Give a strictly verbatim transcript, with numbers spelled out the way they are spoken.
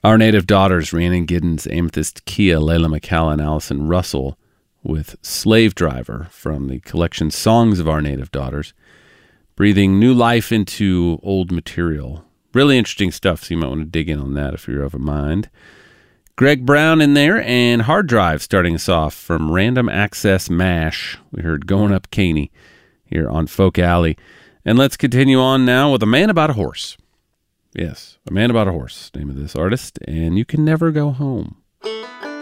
Our Native Daughters, Rhiannon Giddens, Amethyst Kia, Layla McCalla, and Allison Russell with Slave Driver from the collection Songs of Our Native Daughters, breathing new life into old material. Really interesting stuff, so you might want to dig in on that if you're of a mind. Greg Brown in there, and Hard Drive starting us off from Random Access MASH. We heard Going Up Caney here on Folk Alley. And let's continue on now with A Man About a Horse. Yes, A Man About a Horse, name of this artist, and You Can Never Go Home.